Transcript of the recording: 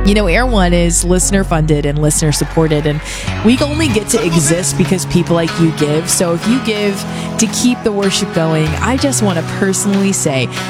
You know, Air One is listener funded and listener supported, and we only get to exist because people like you give. So if you give to keep the worship going, I just want to personally say